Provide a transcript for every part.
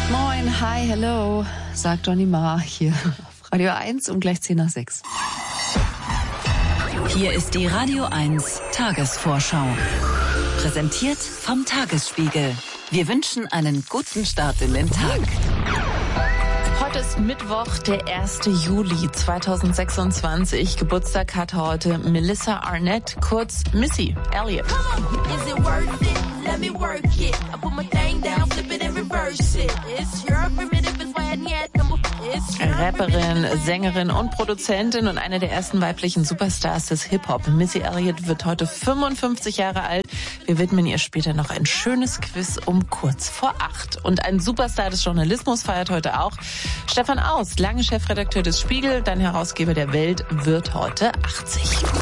Moin, hi, hello, sagt Johnny Marr hier auf Radio 1 um gleich 10 nach 6. Hier ist die Radio 1 Tagesvorschau. Präsentiert vom Tagesspiegel. Wir wünschen einen guten Start in den Tag. Heute ist Mittwoch, der 1. Juli 2026. Geburtstag hat heute Melissa Arnett, kurz Missy Elliott. Rapperin, Sängerin und Produzentin und eine der ersten weiblichen Superstars des Hip-Hop. Missy Elliott wird heute 55 Jahre alt. Wir widmen ihr später noch ein schönes Quiz um kurz vor 8. Und ein Superstar des Journalismus feiert heute auch. Stefan Aust, lange Chefredakteur des Spiegel, dann Herausgeber der Welt, wird heute 80.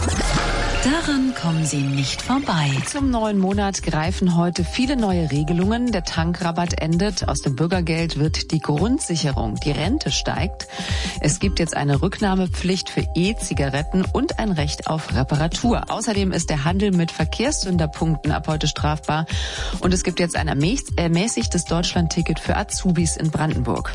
Daran kommen Sie nicht vorbei. Zum neuen Monat greifen heute viele neue Regelungen. Der Tankrabatt endet. Aus dem Bürgergeld wird die Grundsicherung. Die Rente steigt. Es gibt jetzt eine Rücknahmepflicht für E-Zigaretten und ein Recht auf Reparatur. Außerdem ist der Handel mit Verkehrssünderpunkten ab heute strafbar. Und es gibt jetzt ein ermäßigtes Deutschlandticket für Azubis in Brandenburg.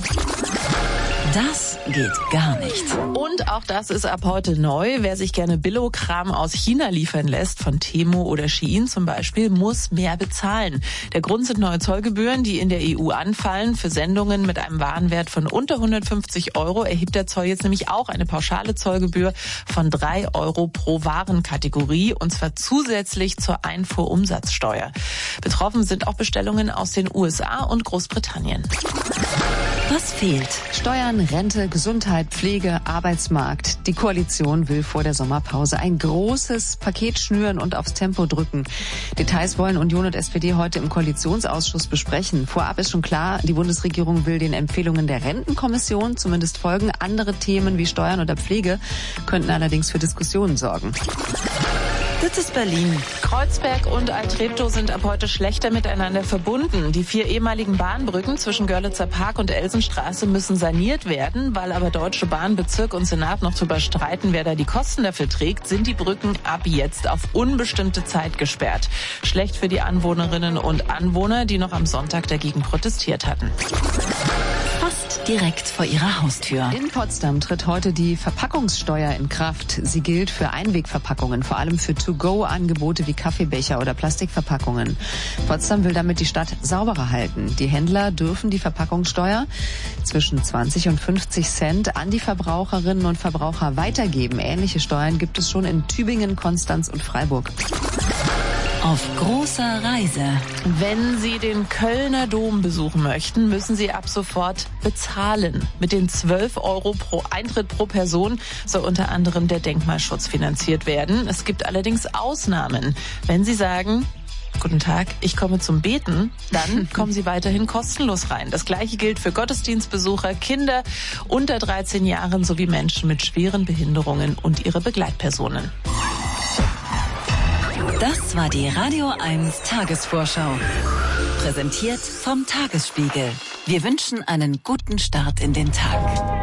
Das geht gar nicht. Und auch das ist ab heute neu. Wer sich gerne Billo-Kram aus China liefern lässt, von Temu oder Shein zum Beispiel, muss mehr bezahlen. Der Grund sind neue Zollgebühren, die in der EU anfallen. Für Sendungen mit einem Warenwert von unter 150 € erhebt der Zoll jetzt nämlich auch eine pauschale Zollgebühr von 3 € pro Warenkategorie, und zwar zusätzlich zur Einfuhrumsatzsteuer. Betroffen sind auch Bestellungen aus den USA und Großbritannien. Was fehlt? Steuern, Rente, Gesundheit, Pflege, Arbeitsmarkt. Die Koalition will vor der Sommerpause ein großes Paket schnüren und aufs Tempo drücken. Details wollen Union und SPD heute im Koalitionsausschuss besprechen. Vorab ist schon klar, die Bundesregierung will den Empfehlungen der Rentenkommission zumindest folgen. Andere Themen wie Steuern oder Pflege könnten allerdings für Diskussionen sorgen. Das ist Berlin. Kreuzberg und Alt-Treptow sind ab heute schlechter miteinander verbunden. Die 4 ehemaligen Bahnbrücken zwischen Görlitzer Park und Elsenstraße müssen saniert werden. Weil aber Deutsche Bahn, Bezirk und Senat noch darüber streiten, wer da die Kosten dafür trägt, sind die Brücken ab jetzt auf unbestimmte Zeit gesperrt. Schlecht für die Anwohnerinnen und Anwohner, die noch am Sonntag dagegen protestiert hatten. Fast direkt vor ihrer Haustür. In Potsdam tritt heute die Verpackungssteuer in Kraft. Sie gilt für Einwegverpackungen, vor allem für To-Go-Angebote wie Kaffeebecher oder Plastikverpackungen. Potsdam will damit die Stadt sauberer halten. Die Händler dürfen die Verpackungssteuer zwischen 20 und 50 Cent an die Verbraucherinnen und Verbraucher weitergeben. Ähnliche Steuern gibt es schon in Tübingen, Konstanz und Freiburg. Auf großer Reise. Wenn Sie den Kölner Dom besuchen möchten, müssen Sie ab sofort bezahlen. Mit den 12 € pro Eintritt pro Person soll unter anderem der Denkmalschutz finanziert werden. Es gibt allerdings Ausnahmen. Wenn Sie sagen: Guten Tag, ich komme zum Beten, dann kommen Sie weiterhin kostenlos rein. Das Gleiche gilt für Gottesdienstbesucher, Kinder unter 13 Jahren sowie Menschen mit schweren Behinderungen und ihre Begleitpersonen. Das war die Radio 1 Tagesvorschau. Präsentiert vom Tagesspiegel. Wir wünschen einen guten Start in den Tag.